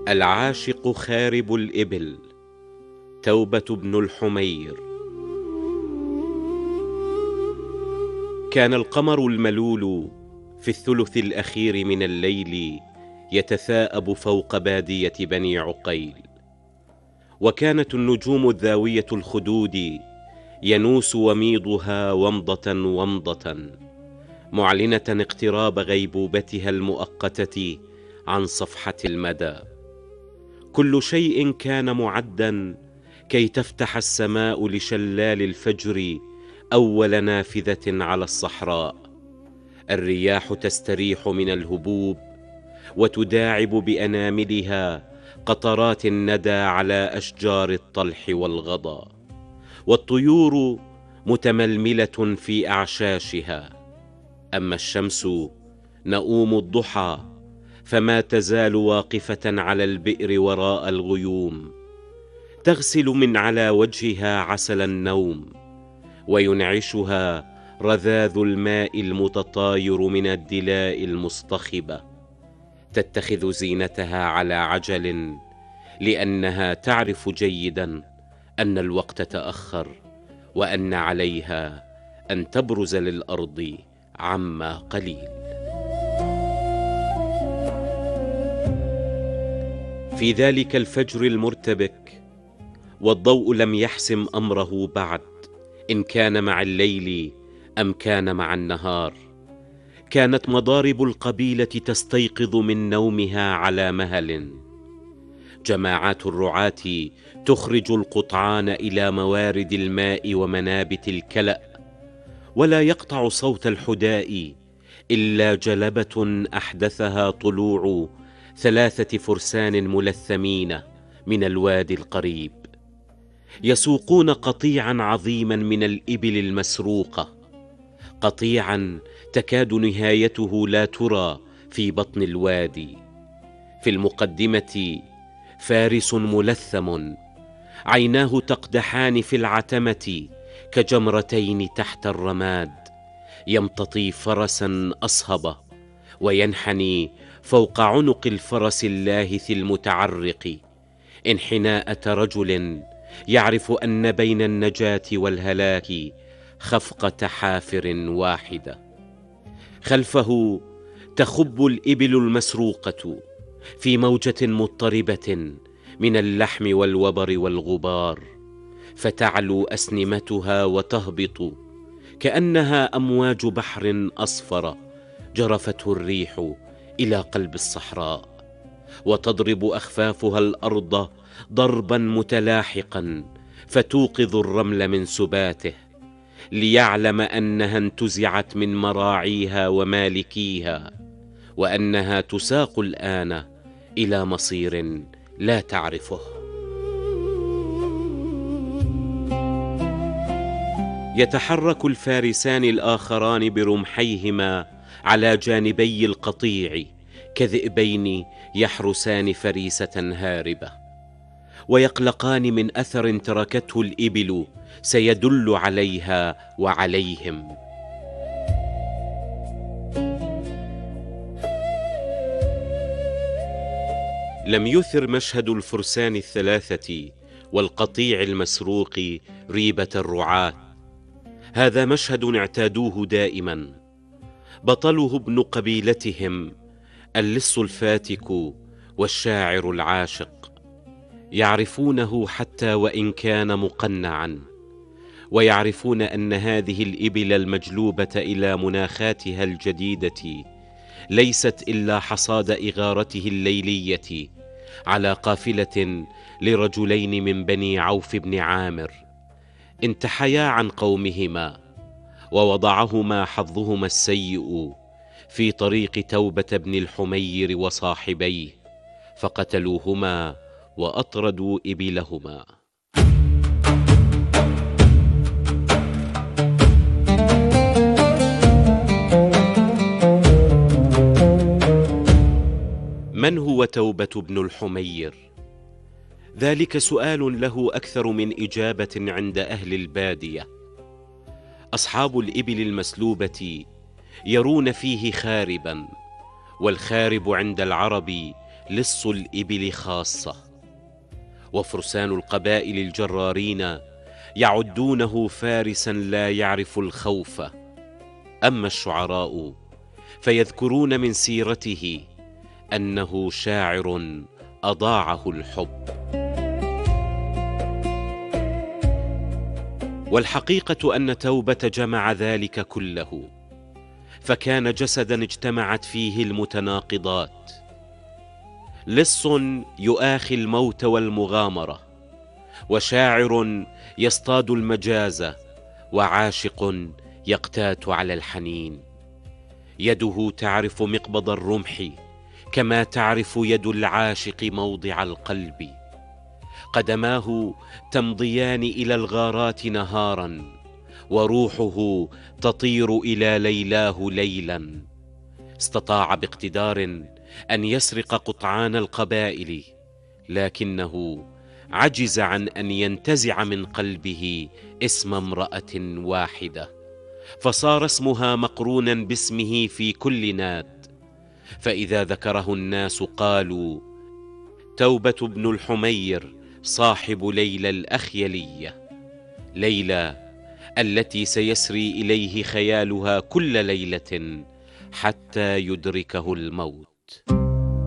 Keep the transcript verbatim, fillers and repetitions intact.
العاشق خارب الإبل. توبة بن الحمير. كان القمر الملول في الثلث الأخير من الليل يتثاءب فوق بادية بني عقيل، وكانت النجوم الذاوية الخدود ينوس وميضها ومضة ومضة، معلنة اقتراب غيبوبتها المؤقتة عن صفحة المدى. كل شيء كان معدا كي تفتح السماء لشلال الفجر أول نافذة على الصحراء. الرياح تستريح من الهبوب وتداعب بأناملها قطرات الندى على أشجار الطلح والغضا، والطيور متململة في أعشاشها. أما الشمس نؤوم الضحى فما تزال واقفة على البئر وراء الغيوم، تغسل من على وجهها عسل النوم، وينعشها رذاذ الماء المتطاير من الدلاء المصطخبة. تتخذ زينتها على عجل لأنها تعرف جيدا أن الوقت تأخر، وأن عليها أن تبرز للأرض عما قليل. في ذلك الفجر المرتبك والضوء لم يحسم أمره بعد إن كان مع الليل أم كان مع النهار، كانت مضارب القبيلة تستيقظ من نومها على مهل. جماعات الرعاة تخرج القطعان إلى موارد الماء ومنابت الكلأ، ولا يقطع صوت الحداء إلا جلبة أحدثها طلوع ثلاثة فرسان ملثمين من الوادي القريب، يسوقون قطيعا عظيما من الإبل المسروقة، قطيعا تكاد نهايته لا ترى في بطن الوادي. في المقدمة فارس ملثم، عيناه تقدحان في العتمة كجمرتين تحت الرماد، يمتطي فرسا أصهب وينحني فوق عنق الفرس اللاهث المتعرق انحناءة رجل يعرف أن بين النجاة والهلاك خفقة حافر واحدة. خلفه تخب الإبل المسروقة في موجة مضطربة من اللحم والوبر والغبار، فتعلو أسنمتها وتهبط كأنها أمواج بحر أصفر جرفته الريح إلى قلب الصحراء، وتضرب أخفافها الأرض ضربا متلاحقا فتوقظ الرمل من سباته، ليعلم أنها انتزعت من مراعيها ومالكيها، وأنها تساق الآن إلى مصير لا تعرفه. يتحرك الفارسان الآخران برمحيهما على جانبي القطيع كذئبين يحرسان فريسة هاربة، ويقلقان من أثر تركته الإبل سيدل عليها وعليهم. لم يثر مشهد الفرسان الثلاثة والقطيع المسروق ريبة الرعاة. هذا مشهد اعتادوه دائما. بطله ابن قبيلتهم اللص الفاتك والشاعر العاشق، يعرفونه حتى وإن كان مقنعا، ويعرفون أن هذه الإبل المجلوبة إلى مناخاتها الجديدة ليست إلا حصاد إغارته الليلية على قافلة لرجلين من بني عوف بن عامر انتحيا عن قومهما، ووضعهما حظهما السيء في طريق توبة بن الحمير وصاحبيه، فقتلوهما وأطردوا إبلهما. من هو توبة بن الحمير؟ ذلك سؤال له أكثر من إجابة عند أهل البادية. أصحاب الإبل المسلوبة يرون فيه خاربا، والخارب عند العرب لص الإبل خاصة، وفرسان القبائل الجرارين يعدونه فارسا لا يعرف الخوف. أما الشعراء فيذكرون من سيرته أنه شاعر أضاعه الحب. والحقيقة أن توبة جمع ذلك كله، فكان جسدا اجتمعت فيه المتناقضات، لص يؤاخي الموت والمغامرة، وشاعر يصطاد المجاز، وعاشق يقتات على الحنين. يده تعرف مقبض الرمح كما تعرف يد العاشق موضع القلب. قدماه تمضيان إلى الغارات نهارا، وروحه تطير إلى ليلاه ليلا. استطاع باقتدار أن يسرق قطعان القبائل، لكنه عجز عن أن ينتزع من قلبه اسم امرأة واحدة، فصار اسمها مقرونا باسمه في كل ناد. فإذا ذكره الناس قالوا: توبة بن الحمير صاحب ليلى الأخيلية، ليلى التي سيسري إليه خيالها كل ليلة حتى يدركه الموت.